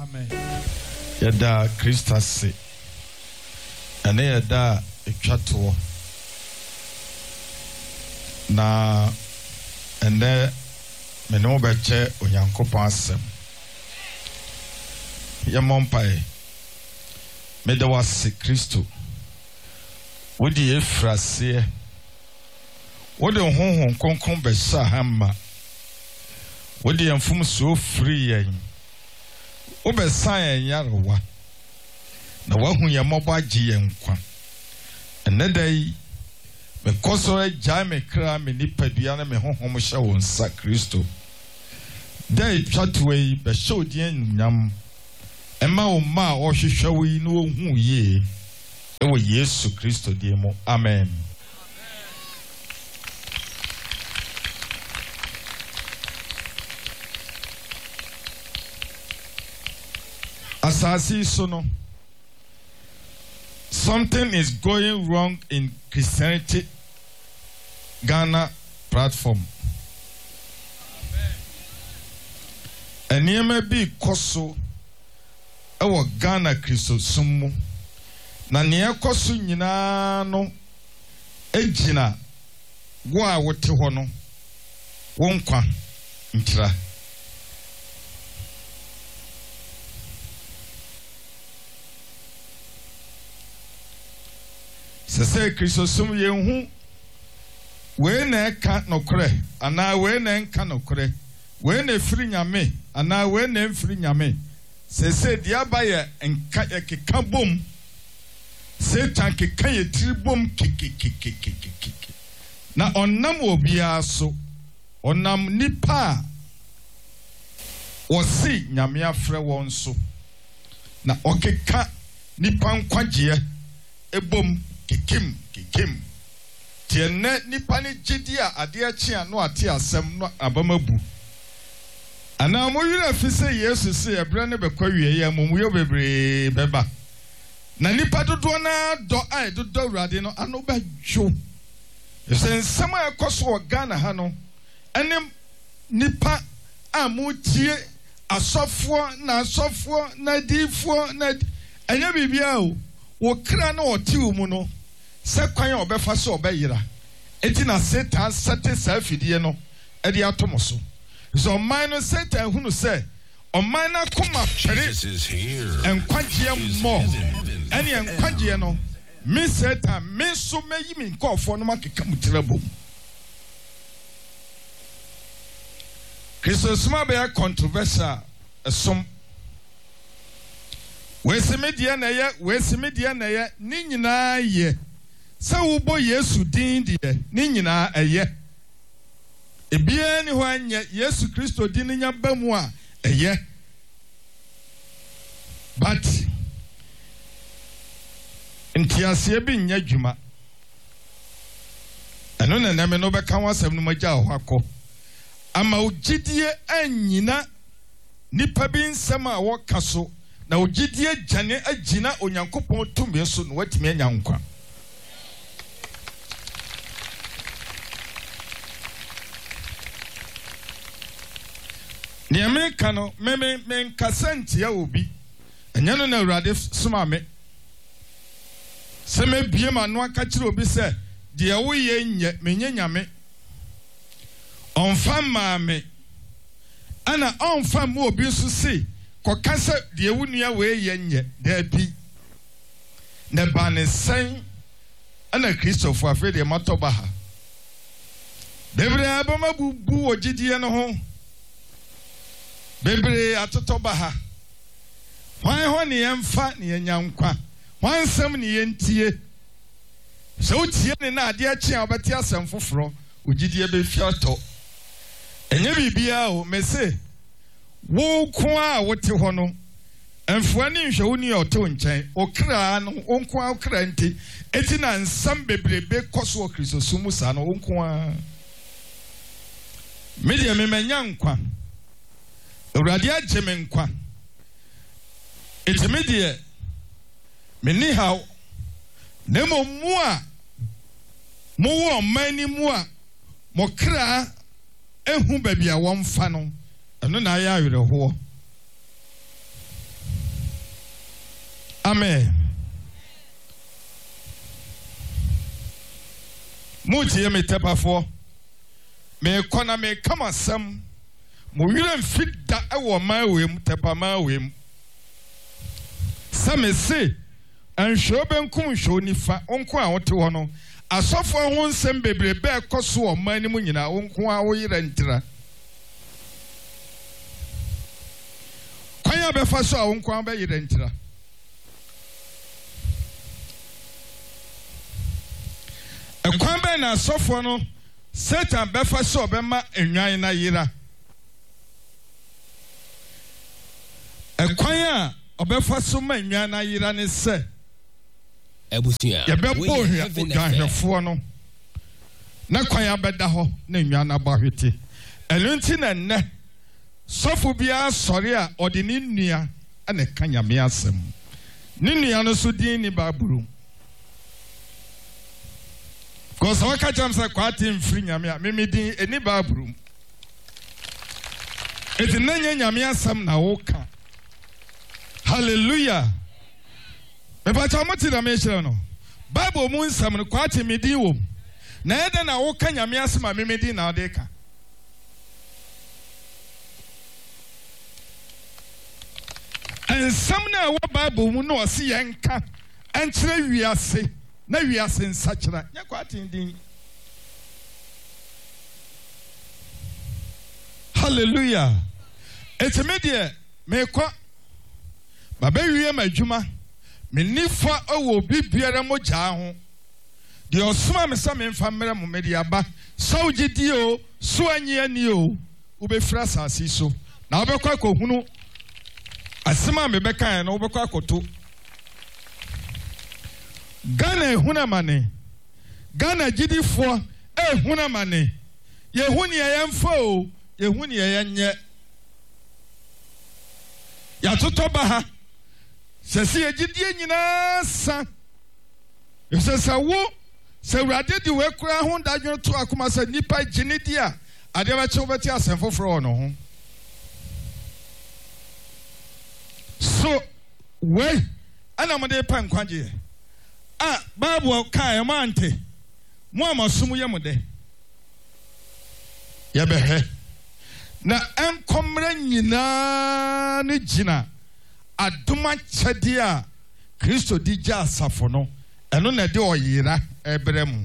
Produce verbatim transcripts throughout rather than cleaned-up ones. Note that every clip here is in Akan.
Amen. Yada Christase. Ane yada etwato. Na ene me no beche Onyankopon asem. Ye mompae. Me da wase Kristo. Wodi efrase. Wodi honhon konkon be sha hamma. Wodi yamfum so free yen. Wo be san yen yarewa. Na wahu ye mobo agi yen kwa. Ene dai me koso e jai me kra me nipadua na me honhom hye won sa Kristo. Dai twatwe be show die nyam. Emma o ma o hwehwe wi no hu ye. Ewo Yesu Kristo die mo. Amen. Asasi sono. Something is going wrong in Christianity Ghana platform. And you may be koso ewo Ghana Kristo sumu. Na niya koso nyina no ejina wo a wote ho no wonkwa ntira. Sese Kristo sum yenhu we na eka nokore ana we na enka nokore we na firi nyame ana we na mfiri nyame sese dia ba ye enka ekeka bom Satan keka ye tribom kikikikikiki na onam obia so onam nipa wosi nyame afre won so na okeka nipa nkwaje ebom kikim kikim tiene nipa ni gidia ade achi ano ate asem no abamabu ana mo yira fi se Yesu se ebre ne bekwa wie ye mo yo bebre beba na nipa dodo na do ai dodo urade no ano ba dwo esen sama ekoso Ghana ha no enem nipa amutie asofo na asofo na difo na enya bibia o wo kra na otiwu mu no se kwan obefa se obeyira eti na Satan sete safidie no e de atomo so so man no Satan hunu se o man na kuma pere enkwagye mo ene enkwagye no me Satan me so meyi me nkofo no makeka mutira bom Kristo suma be controversial esom Wesi media na ye, wesi media na ye, ni nyina ye. Sa ubo Yesu din die, ni nyina eye. Ebie ni ho anye Yesu Kristo din nya bamu a eye. But ntiase bi nya dwuma. Eno na na me no be kan wasem no magya ho akọ. Ama ogidie anyina nipa bi nsem a wo kaso. Na ogidie jane agina Onyankopon tumi so no watimi anya nkwa Niame kano me me me nkasante ya obi enya no na Awurade soma me se me bie ma no aka kire obi se de wo ye nye menye nyame onfa ma me ana onfa ma obi so se kokasa de wunua we yenye da bi na bane sen ana Christopher afre de matoba ha bebre abama bubu ogidie no ho bebre atotoba ha hwan ho ne yemfa ne yanyankwa hwan sam ne yentie so tie ne na ade achi a obeti asem foforo ogidie be fiato enye bibia o mese wo kwa wote ho no emfuani nhwe wo ni oto nchen okra no onkwa okra nti eti na nsam bebrebe koso Kristo sumu sa no onkwa media me manya nkwa Awurade ageme nkwa eti media me ni haw nemo mu a mo wo mani mu a mo kra ehu babia wo mfa no eno na ya awere ho Amen. Muti me tepafo. Me kona me kama sam. Mo yire fit da ewo ma wem tepa ma wem. Sa me se anhwe benkum hwe nifa onko a wote ho no asofo ho nsem bebrebe ekoso o ma anim nyina onko a wo yire ntira. Kwanya befa so a onko a be yire ntira. Ekwan be na asofo no Satan befa so obema enwan na yira. Ekwan a obefa so ma enwan na yira ne se ebusia ye be bo hia odwanhwefo no na kwan abeda ho na enwan na bahwete elunti na ne sofo bia sori a ode ni nnua na kanyame asem ni nnua no so din ni baburu ko so ka jam say kwati mfiri nyame a meme din eni baburu eti nanya nyame asem na woka. Hallelujah. Me pa cha moti na me hire no. Bible mu nsam no kwati medin wo. Na ede na wo ka nyame asema me medin na ode ka. Ensam na wo Bible mu no ose yenka enkire wiase na wiase nsakira. Nya kwati din. Hallelujah. Eti me de me kwa Baba wiye madwuma me nifa owo bibiara mo gya ho de osoma me sa me mfa mmere mo me de aba so gidi o so anyi ani o wo be fra sase so na wo be kwa kohunu asema me be kan no wo be kwa koto Ghana ehuna mane Ghana gidifo ehuna mane ye huni ye mfa o ye huni ye nye ya totoba ha sesi egidie nyina sa esesa wo se urade di we kura ho dadwo to akoma sa nipa ginidi a ade ba che obeti asenfoforo no ho so we ana mo de pa nkwaje a babu ka e mante mo amasum ye mo de ye behe na enkomra nyina ne gina aduma chade a Kristo di ja asafo no eno na de oyira ebrem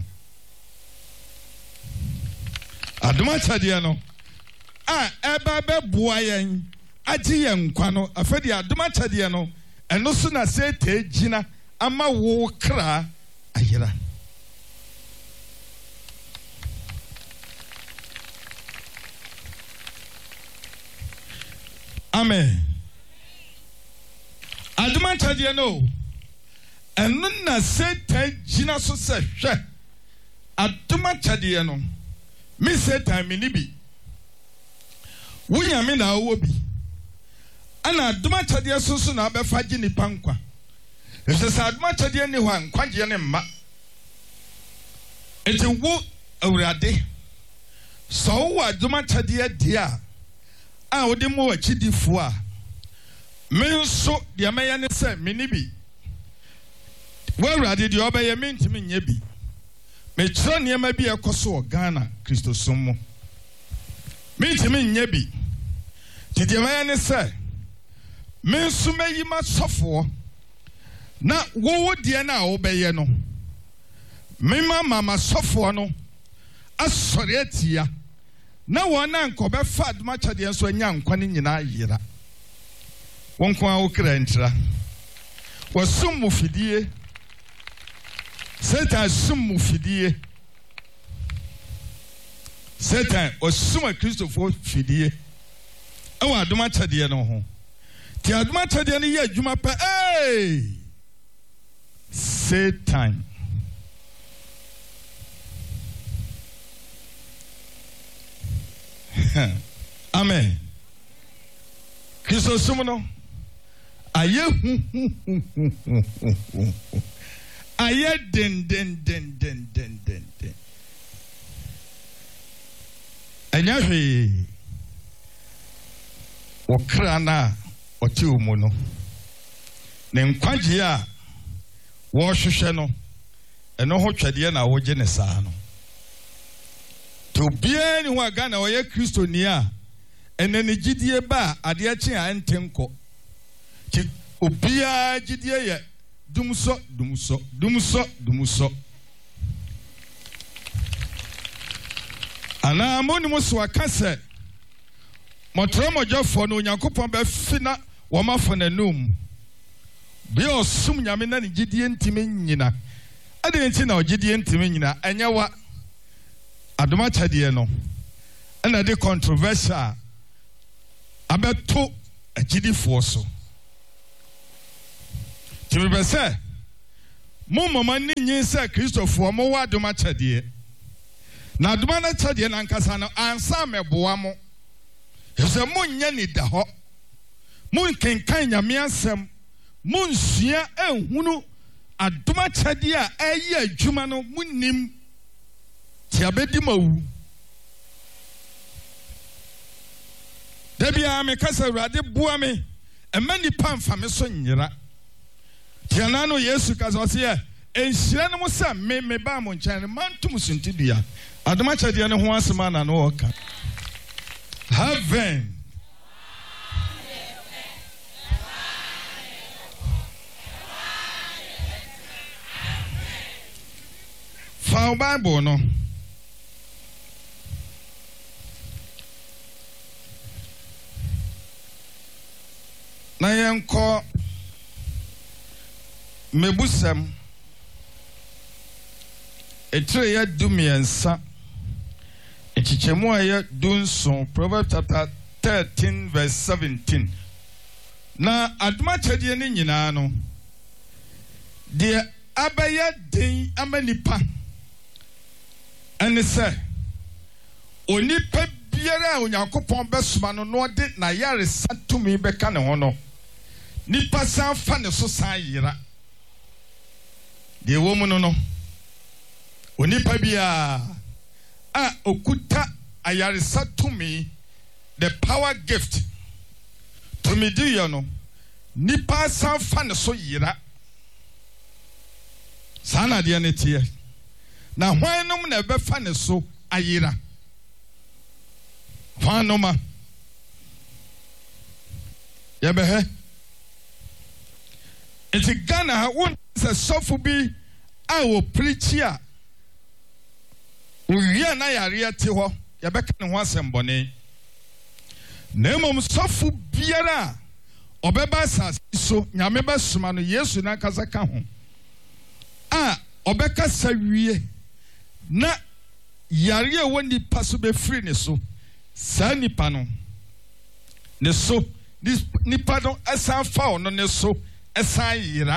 aduma chade no a eba be boa yen agi yen kwa no afedi aduma chade no eno so na se te gina ama wo kra ayira. Amen. Aduma chade no eno na Satan gina so se hwe aduma chade no me Satan me ni bi wunya me na wo bi ana aduma chade so so na be faji ni pankwa ese sa aduma chade ni ho ankwaje ne mma eti wo awurade so wo aduma chade dia a wo de mo achidifo a me so de amaya ne se me ni bi wo awurade de obeye me ntimi nya bi me kire niema bi ekoso Ghana Kristo sommo me ntimi nya bi ti de amaya ne se me so meyi ma sofo na wo wo de na wo beye no me ma mama sofo no asori atia na wona nko be fa aduma chade so anya nkwane nyina yira wonko a wo kra ntira wasum mu fidie Satan sum mu fidie Satan osum Kristo fo fidie e wa aduma chade no ho ti aduma chade no ye adwuma pa eh Satan Amen. Kristo sumuno aye hu aye den den den den den den den anya hwe okra na oti omu no ne nkwagye a wo hwehwɛ no eno ho twede na wo gye ne saa no to bia ni ho aga na oye Kristo ni a ene ne gidie ba ade achi a entenko ti obia gidie ye dumso dumso dumso dumso ana amoni mo so aka se motro mojofo no Onyankopon ba fina wo mafo nanum bia osum nyame na ne gidie ntime nyina ade nti na ogidie ntime nyina enyewa adoma chade no na de controversial abeto agidifo so tibi be se mo mama ni nyin se Kristofo mo wa adoma chade na adoma na chade na nkasa no ansa meboa mo se mo nya ni da ho mo kenkan nyame asem mo nsua ehunu adoma chade a ayi adwuma no munim ti abedi mawu debia me kasa urade bua me ema nipa mfa me so nyira ti anano Yesu kasa o se enhyira no mo sa me me ba mo nkyane mantum suntidua adoma chade ne ho asema na no oka heaven fa Bible no na yenko mebusam etre ya dumiensa echichemu ya dunson Proverbs chapter thirteen verse seventeen na aduma chede ne nyina no de abaya den amanipa ene se onipa biara Onyankopon besoma no no de na yare satumi beka ne ho no nipa san fa ne so san yira de wo mu no no onipa bia a okuta ayare satumi the power gift to me do you know nipa san fa ne so yira sana de ne tie na hwanum na be fa ne so ayira hwanuma ya be he enti Ghana won se sofu bi a wo preach a uwie na yare ate ho ya be ka ne ho asembone na mom sofu biara obeba asase so nyame be soma no Yesu na kasa ka ho a obeka sawie na yare a woni paso be free ne so sa nipa no ne so nipa no asan fa no ne so asan yira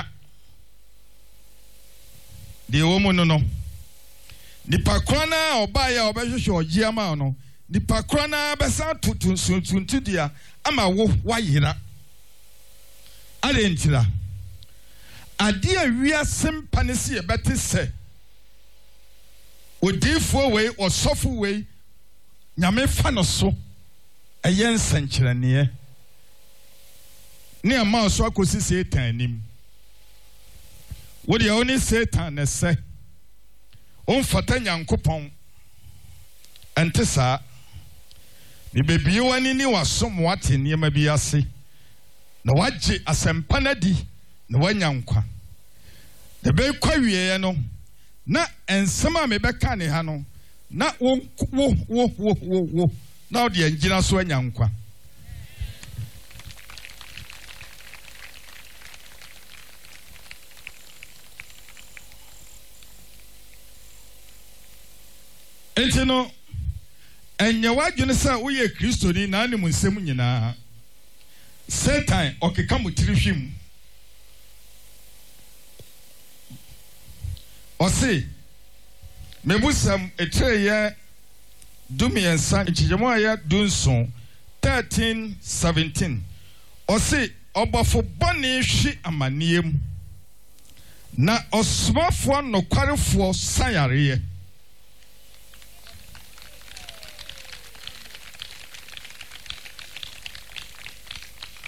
de womo no no nipa krona oba ya obehwehwe ogiama no nipa krona besan tutun suntuntu dia ama wo wa yira ale ntira ade awia sempa ne se yebete se odifo we osofo we nyame fa no so eyen sankyerane ne ama so akosi Satan nim wo de oni Satan ne se on fata Nyankopon ente sa ni bebie wani ni wasom wate niema bi ase na waje asempa na di na wanyankwa de be kwawie no na ensema me beka ne ha no na wo wo wo wo wo na odi angina so anyankwa enti no enye wadwene sa wo ye Kristoni na anim nsem nyina Satan okeka mutirihwim osi mebusam etreye dumiensa nchijemo aya dunson thirteen seventeen osi obofo bone hwi amaniem na osmafo nokwarefo sayare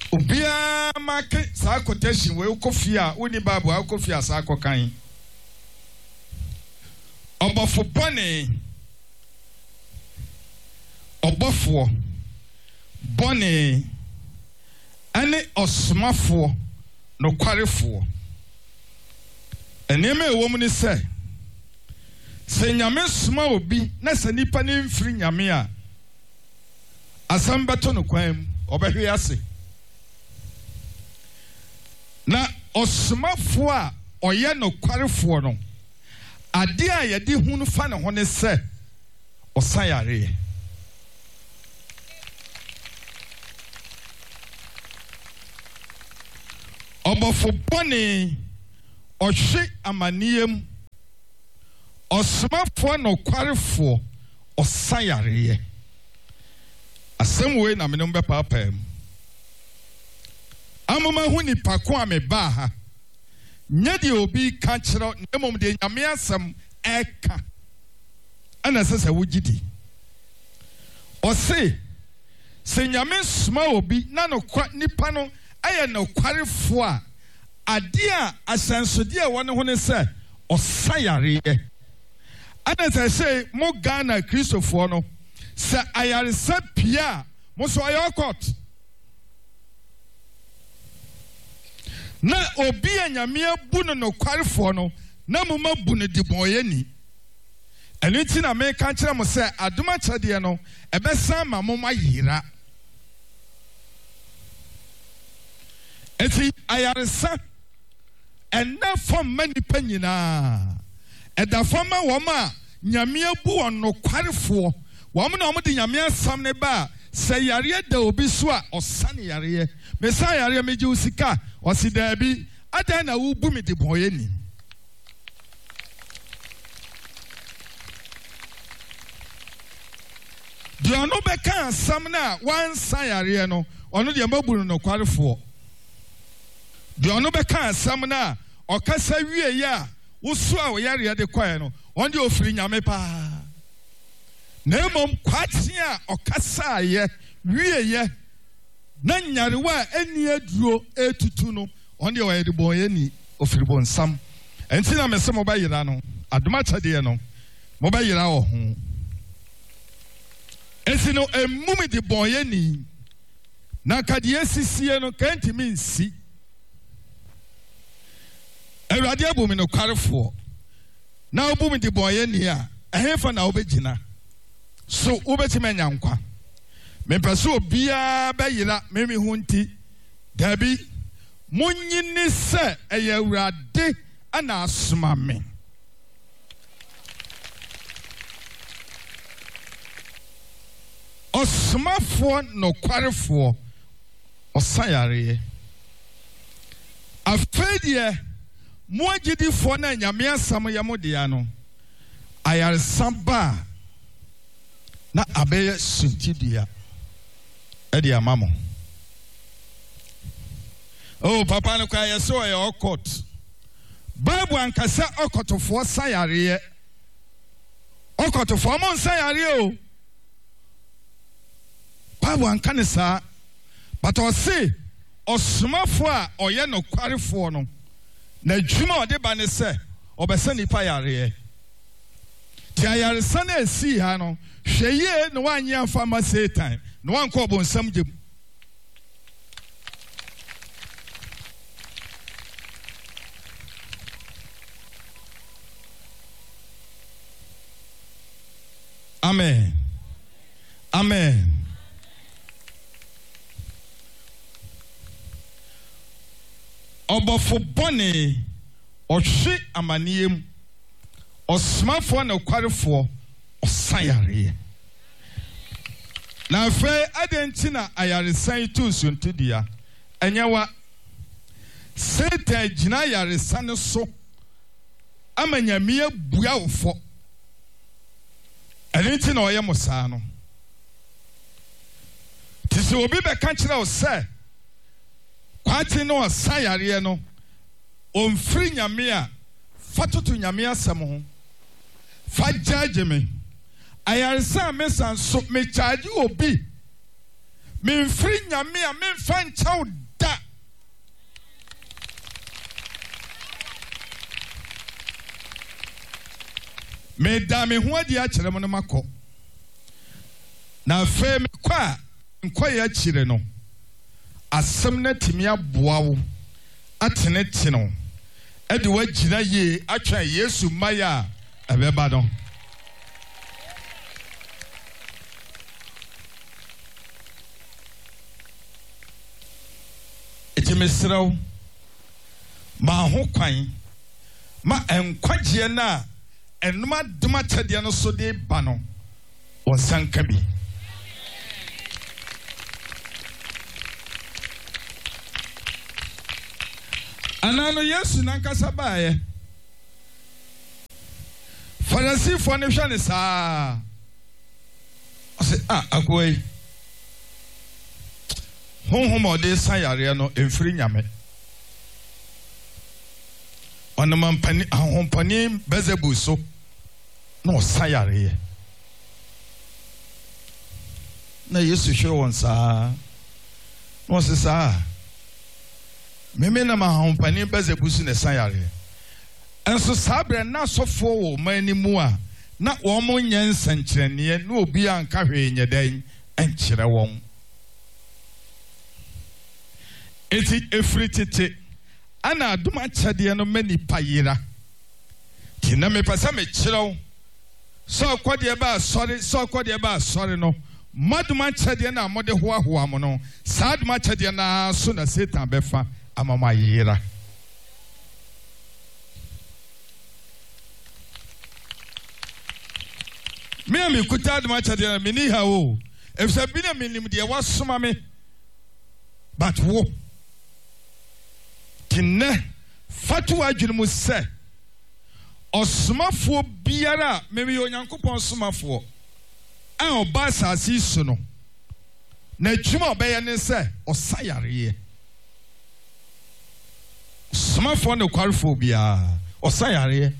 Obia make sa quotation we ukofia uni Bible ukofia sa akokan. Obofo bone Obofo bone ane osmafo no kwarefo. Eneme ewo mu ni se se nyame soma obi na se nipa ne mfiri nyame a asam beto no kwan obehwe ase. Na osmafo a oye no kwarefo no ade a yedi hunu fa ne ho ne se osayare. Obofo bone ohwe amaniem osmafo no kwarefo osayare. Asem we na menom be papa amoma hu nipa ko ameba ha nya de obi ka kire nemom de nyame asem eka ana sese wugidi ose se nyame sma obi na no nipa no aye no kwarefo a ade a asansode a wone ho ne se osayare ana sese mo Ghana Christopher no se ayaresa pia mo so ayokot na obi anyame abu no no kwarefo no na mo mabu no di boyeni eni ti na me ka kire mo se adoma chade no ebesa ma mo mayira eti ayaresa ena fom mani panyina eda foma wo ma nyame abu ono kwarefo wo mo na mo di nyame asam ne ba se yare da obi so a osane yare me sa yare me ji usika osi da bi ada na wo bu mi di boye ni di ono be kan asam na wan sa yare no ono de mabu no kwarefo di ono be kan asam na okasa wie ya wo so a wo yare de kwae no on de ofiri nyame pa nemom kwati a okasa ye wieye na nyarewa eni aduro etutu no onde o yede boye ni ofiribon sam enti na mese mo bayira no adoma chade no mo bayira wo ho enti no emumi de boye ni na kade esisie no kanti mi nsi Ewurade abumi no kwarefo na obumi de boye ni a ehefa na obegina so ubetima nyankwa mempese obia bayira memi hunti dabi munyini se eye Awurade ana asoma me osmafo no kwarefo osayare afedie muagidifo na nyame asam yamodia no ayaresamba na abeye suntidia edi amamo oh papa no kwa yeso e okot Bible ankasa okotofo sayare okotofo mo sayare o Bible ankanisa but o say osmafo a oye no kwarefo no na djuma ode ba ne se obese nipa yare ti ayare sana esi ha no hweye no wanye amfama Satan no wanko obonsam gem Amen Amen Obofo bone ohwe amaniem osmafo na kwarefo osayare na fe adentina ayaresan tusu ntidia enyewa Satan gina yaresan so amanyamia bua wofo entina oye mosa no tisi obi be kan kire o se kwati no osayare no omfiri nyame a fatoto nyame asem ho fa judge me ayaresa me san so me charge obi memfiri nyame a memfa nkyɛw da. Me da me ho adi akyerɛ mo no makɔ. Na afei me kɔ a nkɔ yɛ akyire no. Asɛm na timi aboa wo atene te no. Ɛde wagyina yie atwa Yesu maya a ɛbɛba no. Eti mesrɛw ma ho kwan ma enkwagye na enuma duma kyɛdeɛ no so de ba no ɔnsanka bi. Anano Yesu nankasa bae. Farisifo ne hwɛ ne saa. Ɔsɛ ah akoi. Honhom ɔde sayare no emfiri nyame. Ɔnam mpani ahompani Bezebu so na ɔsayare. Na Yesu hwɛ wɔn saa. Na ɔsɛ saa. Meme na mahompani Bezebu so ne sayare. Enso sabre na sofo wo manimu a na wo mo nyɛ nsankyerɛnne na obi anka hwee nyedan enkyerɛ wɔn. Eti efritete ana adoma kyɛdeɛ no mani payira. Ti na me pasa me kyerɛw. So kwade ba sorry, so kwade ba sorry no. Madoma kyɛdeɛ na mode hoa hoa mo no. Sa adoma kyɛdeɛ na so na Satan bɛfa amama yira. Me am kuta adoma kyɛdeɛ na me ni ha o. Efisa bi na me nim de wasoma me. But wo Tinne fatu adwene mu sɛ ɔsomafo biara me me Onyankopɔn somafo a ɔba asase so no na adwuma ɔbɛyɛ ne sɛ ɔsayare somafo ne kwarefo biara ɔsayare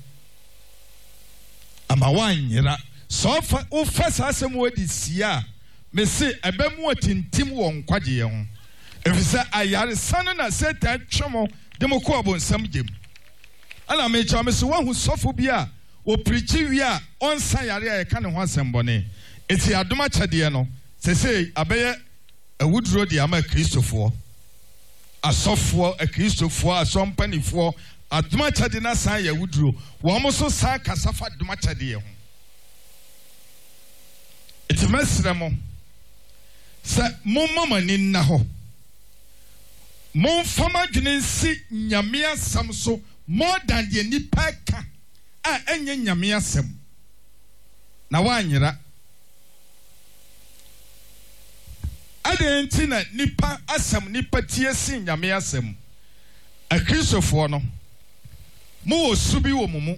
ama wanyera so fa ufa sasɛm wadi sia me se ɛbɛmu atintim wɔ nkwagye ho. Efisa ayare sanu na Satan twemo demoko abonsam gem. Ana me cha me so wahu sofo bia o preachi wi a onsa yare a yeka ne ho asembone. Eti adoma kyade no sesei abeye awuduro de ama Kristofo. Asofo a Kristofo asompanifo adoma kyade na san ya awuduro. Wo mo so san kasafa adoma kyade ho. Eti mesre mo sa mo mama ni na ho. Mon fama dwunensi nyame asam so more than the nipa ka a enye nyame asam na wanyera adenti na nipa asam nipa tie si nyame asam a Kristofo no mo osubi wo mumu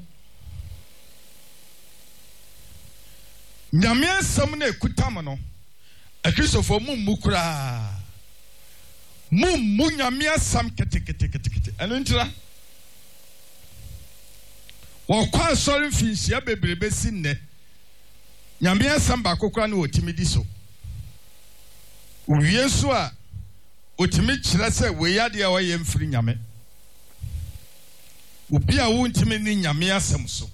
nyame asam na ekutam no a Kristofo mummu kura Mum munyamia sam kete kete kete kete. Eno ntira. Wo kwa sorry finhia bebrebe si nne. Nyamia sam ba kokora na otimi di so. Uwie so a otimi kyerɛ sɛ we yade a wɔyɛ mfiri nyame. Obi a wo ntimi ni nyamia sam so.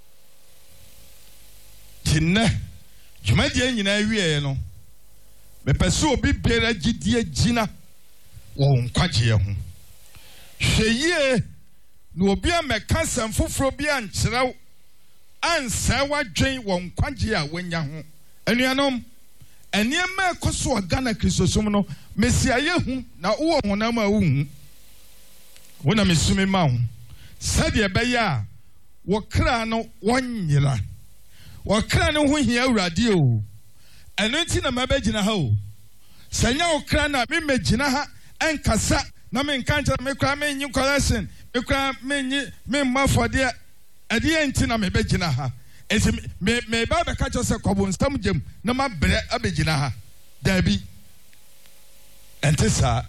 Tinne dwumadie nyina wie no. Mepɛsɛ obi bere gidie gina won kwagye ho hweye no obi a meka sam foforo bi ankyerɛw ansa wadwen won kwagye a wanya ho anuanom eniema ekoso Ghana Kristosum no mesiaye hu na wo honam a wo hu wona mesumi ma ho sade bɛyɛ a wo kra no wonyira wo kra no ho hia awurade o eno nti na mabɛgyina ha o sanya wo kra na me megina ha enkasa na me nkancha me kra me nyi collection me kra me nyi me mafode ade enti na me begina ha enti me me ba be ka cho se kobo nstam gem na ma bre abegina ha dabi enti sa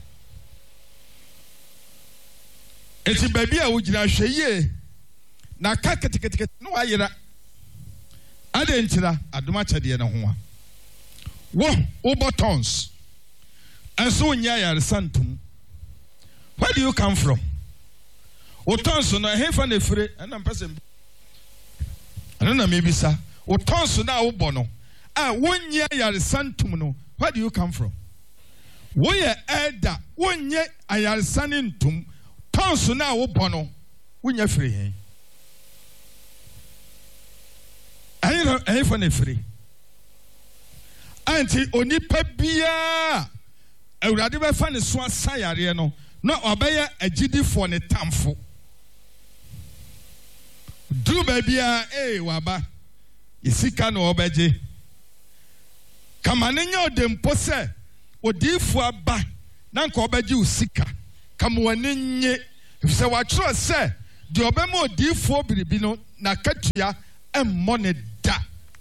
enti baby a wogina hweye na ka ketekete no ayera ade ntira adoma kyade ne ho a wo wo buttons And so nya yaresantum. Where do you come from? Otonso na hefa na efire and am person. I na maybe sir. Otonso na obono. Ah wonya yaresantum no. Where do you come from? Wo ye elder, wonye ayaresanentum. Tonso na obono. Wonya fire hen. Ayi hefa na efire. Anti onipa bia Awurade be fa ne so asayare no na obeye agidifo ne tamfo du ba bia eh waba isika no obeje kama ne nya odempo se odifo aba na nka obeje usika kama wani nye se wa tro se de obema odifo biribi no na katua emmo ne da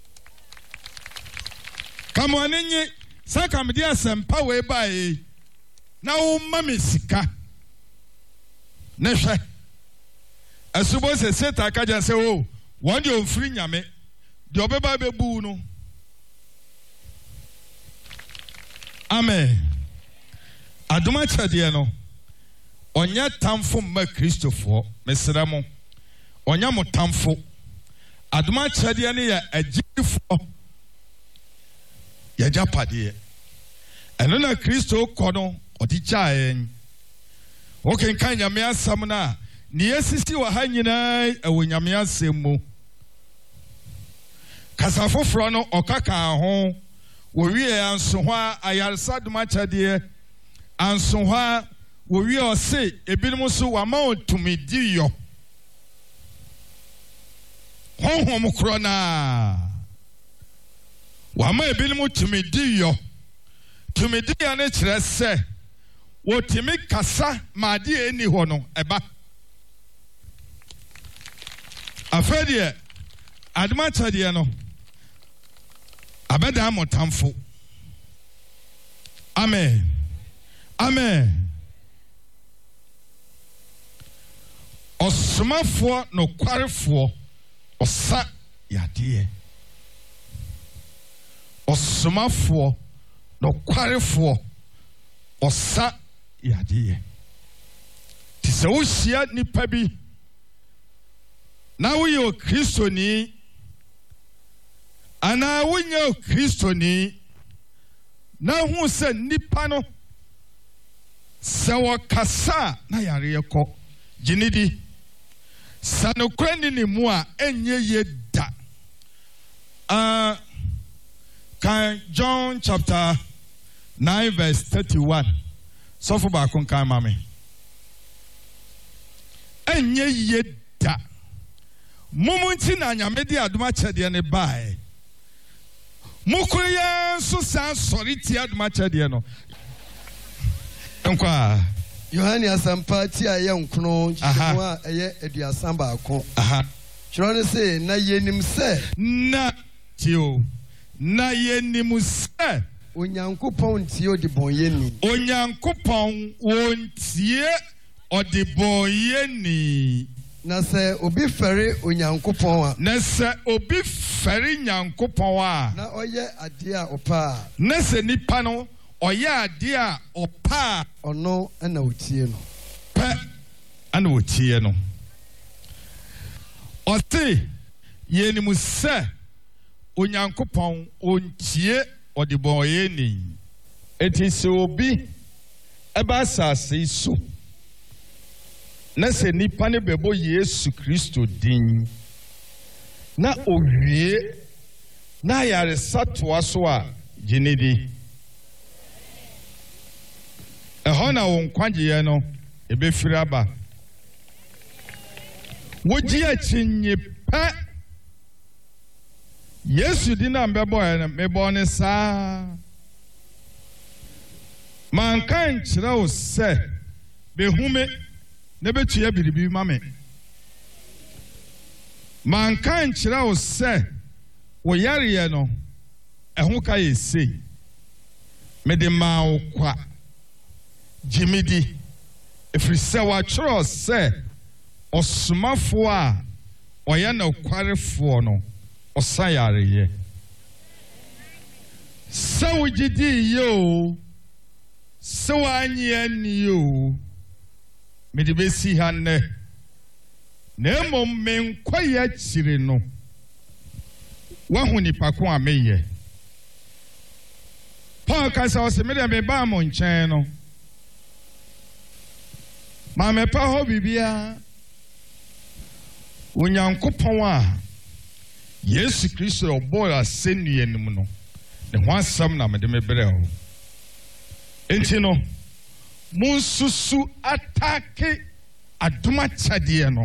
kama wani nye saka medi asempa we bae na wo mame sika na hwe asubo se seta ka ja se o won de ofri nyame de obeba bebu no amen aduma chade no onya tamfo ma Kristofo mesramo onya mo tamfo aduma chade ne ya agifo ya japade eno na Kristo kono odicha en oken kan nyame asam na ne yesisi wa ha nyina ewo nyame asemu kasafofro no okaka ho wo wie anso ho ayarsa duma chade anso ho wo wie ose ebinom so wa ma otumidi yo honhom krona wa ma ebinom tumidi yo tumidi ya ne kire se wo timi kasa ma de eni ho no eba afedie aduma chade no abeda motamfo amen amen osomafo no kwarefo osa yade osomafo no kwarefo osa yade ti se wo hia nipa bi na wo yo kristoni ana wo nya kristoni na hu se nipa no se wo kasa na yare yeko jinidi sanokrani ni mu a enye ye da uh kan John chapter nine verse thirty-one so for ba kon kan mame enye ye da mumunti na nyame di aduma chede ne bae mukuye so san sorry ti aduma chede no enkwa Yohane asampa ti aye nkono chimo a eye aduasan ba akon aha chiro ne se na yenim se na tio na yenim se onyankopon tie odibonyeni onyankopon wontie odibonyeni na se obi fere onyankopon a na se obi fere nyankopon a na oye ade a opa na se nipa no oye ade a opa ono na otie no pe ana otie no ote yenim se onyankopon ontie odibonyeni etise obi eba sase so na se nipa ne bebo Yesu Kristo din na owie na yare satwa so a jinidi eho na won kwagye no ebefiri aba woji achinye pe Yesu din na mbebo na mebo ne sa man kan kire o se behume ne betua biribi mame man kan kire o se wo yare no eho ka yesei me de ma okwa jimidi efri se wa kire se osomafo a oya na kwarefo no osayare ye se wujidi yo so anye ni o me de besi ha ne na mom me nkwaya chire no wa hu nipa ko ameye Paul kasa o se me de me ba mo nchen no ma me pa ho bibia Onyankopon a Yesu Kristo obo asenu enum no ne ho asam na me de me brɛ ho enti no munsusu atake aduma chade no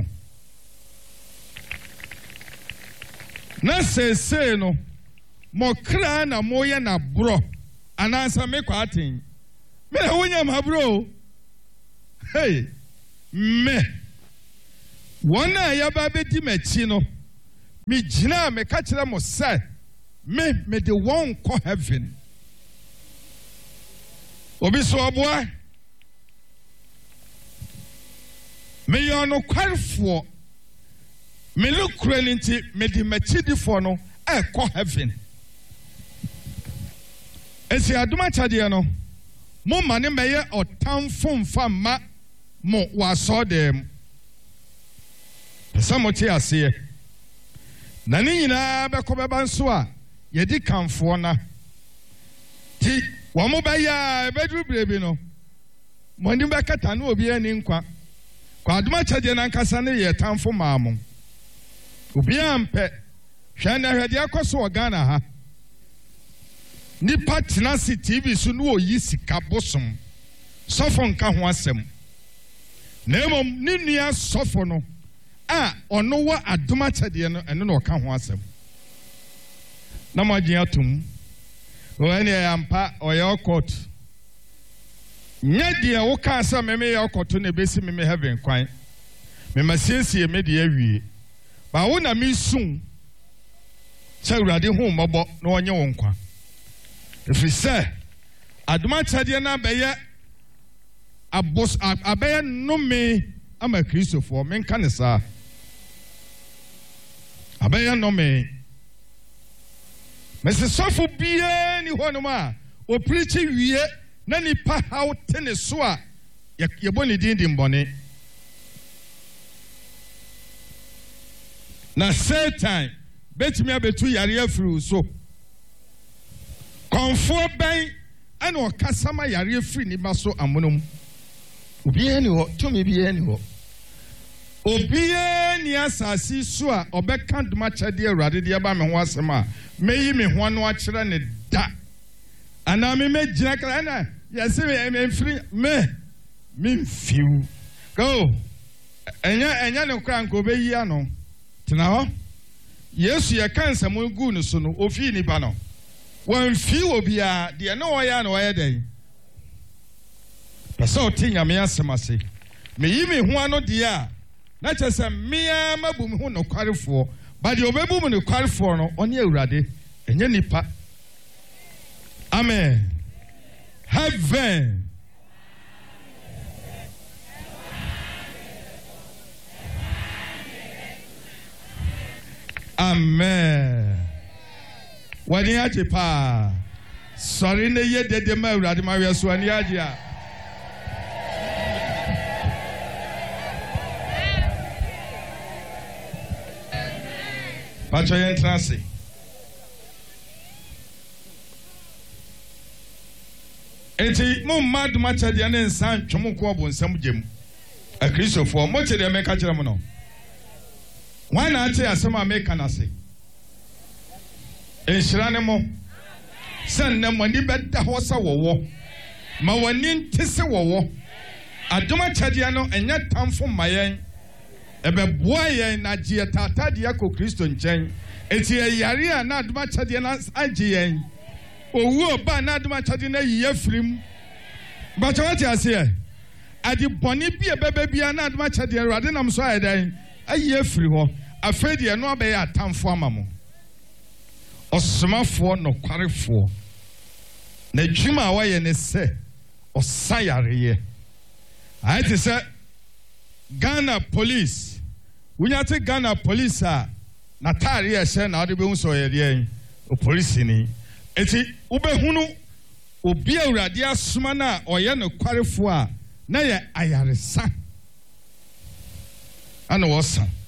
na sese no mo kra na mo ye na bro anansa me kwaten me na wonya ma bro hey me wona ya ba bedi machi no me gina me ka kire mo say me me de won ko heaven obi so oboa me yo no kwarfo me lokura nti me de machi difo no e ko heaven esi aduma chade no mo mane meye otamfo mfa ma mo waso dem pesa mo ti ase na ni nyina be ko be ban so a ye di kanfo na ti wo mo ba ya be duru brebi no mo ndi be kata na obi ani nkwa kwa aduma chade na nkasa ne ye tamfo maamo obi ampe hwa na hwade akoso ogana ha ni partner si T V so no oyi sika bosom sofo nka ho asem na emom ni nua sofo no a ono wa aduma chade no eno no ka ho asem na magye atum o ene ampa oyo court nya de wo ka asa me me yo court na besi me me heaven kwan me masiesie me de awie ba wo na me sun cha urade hu mobo na onye wo nkwa efiri sɛ adoma chade na bɛyɛ abos abɛyɛ nome ama kristofo menka ne saa abɛyɛ nome mese sɔfo bie ni hɔ nom a o preach wie na nipa haw te ne so a yɛbɔ ne din di mbɔne na Satan betumi abetu yare afiri so konfo ben ana okasama yare afiri ni ba so amonom obi ani ho tumi bi ani ho obi ani asasi so a obeka duma chade awurade de ba me ho asem a meyi me ho ano akere ne da ana me megina kra na yesi me mfiri me me mfiu go enya enya ne kra nko beyi ano tena ho Yesu ye kansa mo gu ne so no ofi ni ba no wan fi obia de na oya na oya den pesa otinya me asemase me yi me ho ano de a na chese me amabu me ho no kwarefo ba de obebu me no kwarefo no oni awurade enye nipa amen heaven amen wani aje pa sorry ne ye dede ma awurade ma we so ani aje a pacho yen transi enti mo mad ma chade ne nsan twom ko obonsam gem a kristofo mo chede me ka kire mo no wana ate asema make na se enshirane mo sanna mo ni beda ho sa wowo ma wani ntese wowo adoma chade no enya tamfo mayen ebe boa yen na gie tata de akọ Kristo nchen eti yare a na adoma chade na age yen owu ba na adoma chade na yiye firim ba chawati ase adi boni bi ebebe bia na adoma chade awurade nam so ayedan ayi afiri ho afedi eno abaye atamfo amamo osomafo no kwarefo na dwuma awaye ne se osayareye ayete se Ghana police wunyate Ghana police a na tare ye se na ode be hu so yede o police ni eti ubehunu obi awurade asoma na ɔyɛ no kwarefo a na yɛ ayaresa ana wɔsa